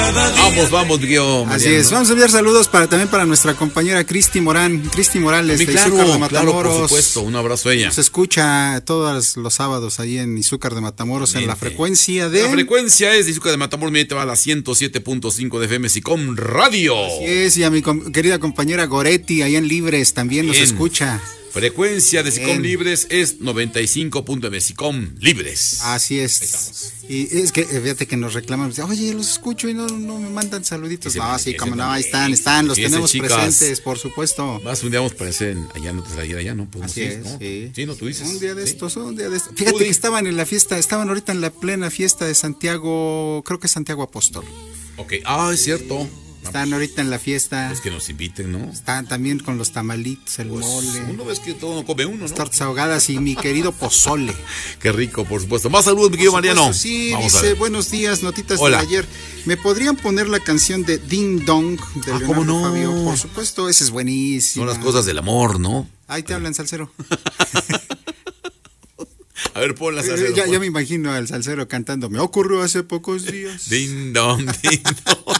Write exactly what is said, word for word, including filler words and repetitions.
Vamos, vamos, Guillermo. Así es, vamos a enviar saludos para también para nuestra compañera Cristi Morán, Cristi Morales Sí, de claro, Izúcar de claro, Matamoros. por supuesto, un abrazo a ella. Se escucha todos los sábados ahí en Izúcar de Matamoros en la frecuencia de... La frecuencia es de Izúcar de Matamoros, mira, te va a la ciento siete punto cinco de F M Sicom Radio. Así es, y a mi com- querida compañera Goretti allá en Libres también nos Bien. escucha. Frecuencia de Sicom Bien. Libres es noventa y cinco punto nueve Sicom Libres. Así es. Y es que eh, fíjate que nos reclaman, oye, los escucho y no, no me mandan saluditos. Ese- No, sí, ese como no, también. ahí están, están, los Ese, tenemos chicas. presentes, por supuesto. Más un día vamos a aparecer en- allá, no te salir allá, ¿no? Pues, Así sí, es, ¿no? sí. Sí, no, tú dices. Un día de Sí. estos, un día de estos. Fíjate Uy. que estaban en la fiesta, estaban ahorita en la plena fiesta de Santiago, creo que es Santiago Apóstol. Ok, ah, es cierto. Están ahorita en la fiesta. Es que nos inviten, ¿no? Están también con los tamalitos, el Pues, mole, uno ves que todo no come uno, ¿no? tortas ahogadas y mi querido pozole. Qué rico, por supuesto. Más saludos, mi querido Por supuesto, Mariano. Sí, Vamos a dice, ver. buenos días, notitas Hola. de ayer. ¿Me podrían poner la canción de Ding Dong de Ah, Leonardo ¿cómo no? Fabio? Por supuesto, esa es buenísima. Son las cosas del amor, ¿no? Ahí te hablan, salsero. A ver, ponla. Eh, ya, ya me imagino al salsero cantando. Me ocurrió hace pocos días. Ding dong, ding dong.